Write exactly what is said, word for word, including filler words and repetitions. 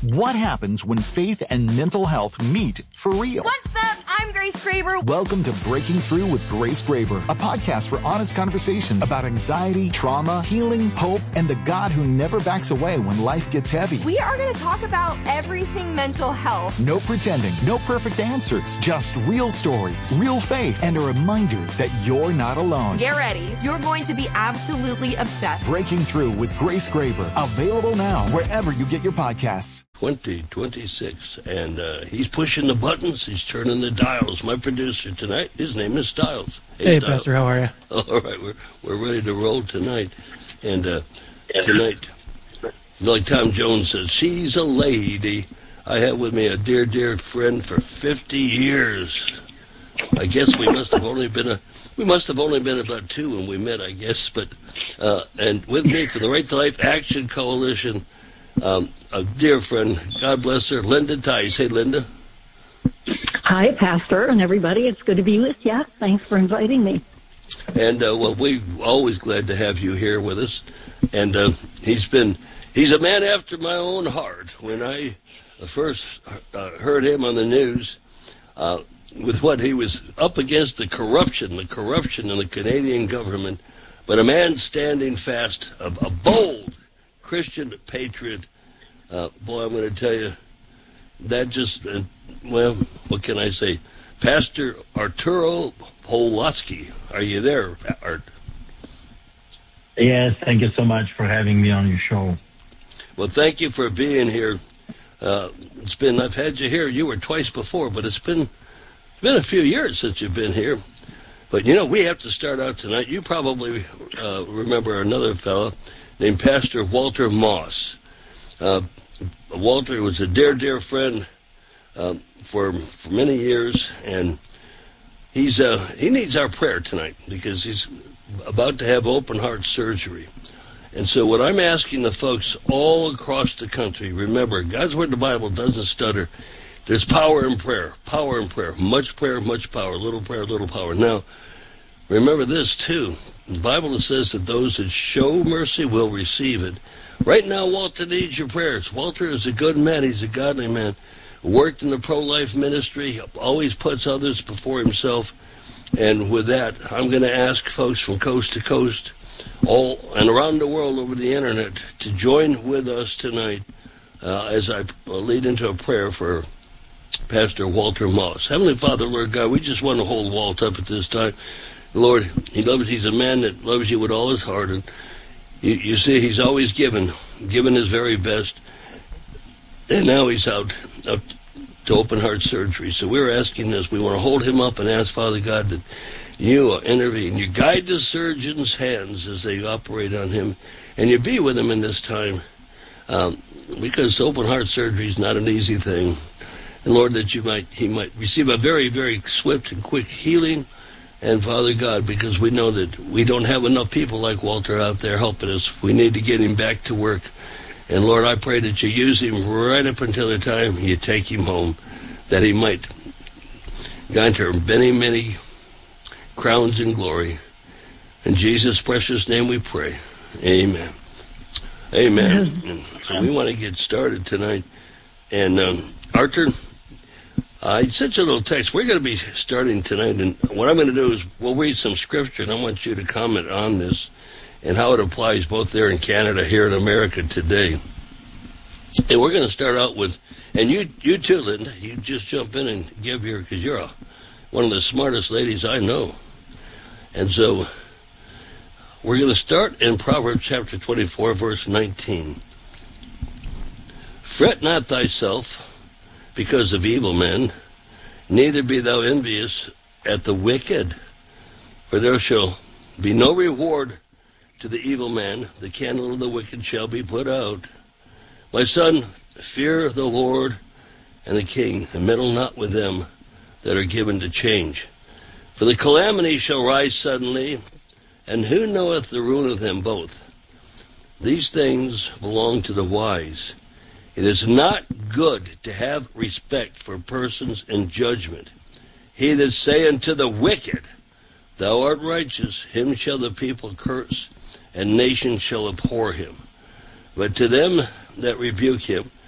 What happens when faith and mental health meet for real? What's up? I'm Grace Graber. Welcome to Breaking Through with Grace Graber, a podcast for honest conversations about anxiety, trauma, healing, hope, and the God who never backs away when life gets heavy. We are going to talk about everything mental health. No pretending, no perfect answers, just real stories, real faith, and a reminder that you're not alone. Get ready. You're going to be absolutely obsessed. Breaking Through with Grace Graber, available now wherever you get your podcasts. twenty twenty-six, and uh, he's pushing the buttons, he's turning the dials. My producer tonight, his name is Styles. Hey, hey Styles. Pastor, how are you? All right, we're we're ready to roll tonight. And uh, tonight, like Tom Jones said, she's a lady. I have with me a dear, dear friend for fifty years. I guess we must have only been a we must have only been about two when we met, I guess. But uh, and with me for the Right to Life Action Coalition, Um, a dear friend, God bless her, Linda Tice. Hey, Linda. Hi, Pastor, and everybody. It's good to be with you. Thanks for inviting me. And, uh, well, we're always glad to have you here with us. And uh, he's been, he's a man after my own heart. When I first uh, heard him on the news, uh, with what he was up against, the corruption, the corruption in the Canadian government, but a man standing fast, a, a bold Christian patriot. Uh, boy, I'm going to tell you, that just, uh, well, what can I say? Pastor Arturo Pawlowski, are you there, Art? Yes, thank you so much for having me on your show. Well, thank you for being here. Uh, it's been, I've had you here, you were twice before, but it's been, it's been a few years since you've been here. But, you know, we have to start out tonight. You probably uh, remember another fellow named Pastor Walter Moss. Uh, Walter was a dear, dear friend uh, for for many years, and he's uh, he needs our prayer tonight because he's about to have open heart surgery. And so what I'm asking the folks all across the country, remember, God's Word in the Bible doesn't stutter. There's power in prayer, power in prayer, much prayer, much power, little prayer, little power. Now, remember this, too. The Bible says that those that show mercy will receive it. Right now, Walter needs your prayers. Walter is a good man. He's a godly man. Worked in the pro-life ministry, always puts others before himself. And with that, I'm going to ask folks from coast to coast, all and around the world over the internet, to join with us tonight uh, as I lead into a prayer for Pastor Walter Moss. Heavenly Father, Lord God, we just want to hold Walt up at this time. Lord, he loves. He's a man that loves you with all his heart, and you, you see, he's always given, given his very best, and now he's out, out to open heart surgery. So we're asking this. We want to hold him up and ask, Father God, that you intervene. You guide the surgeon's hands as they operate on him, and you be with him in this time, um, because open heart surgery is not an easy thing. And Lord, that you might, he might receive a very, very swift and quick healing. And Father God, because we know that we don't have enough people like Walter out there helping us, we need to get him back to work. And Lord, I pray that you use him right up until the time you take him home, that he might enter many, many crowns in glory. In Jesus' precious name we pray. Amen. Amen. And so we want to get started tonight. And um, Arthur, I sent you a little text. We're going to be starting tonight, and what I'm going to do is we'll read some scripture, and I want you to comment on this and how it applies both there in Canada, here in America today. And we're going to start out with, and you you too, Linda, you just jump in and give your, because you're a, one of the smartest ladies I know. And so we're going to start in Proverbs chapter twenty-four, verse nineteen. Fret not thyself because of evil men, neither be thou envious at the wicked, for there shall be no reward to the evil man. The candle of the wicked shall be put out. My son, fear the Lord and the king, and meddle not with them that are given to change. For the calamity shall rise suddenly, and who knoweth the ruin of them both? These things belong to the wise. It is not good to have respect for persons in judgment. He that say unto the wicked, Thou art righteous, him shall the people curse, and nations shall abhor him. But to them that rebuke him,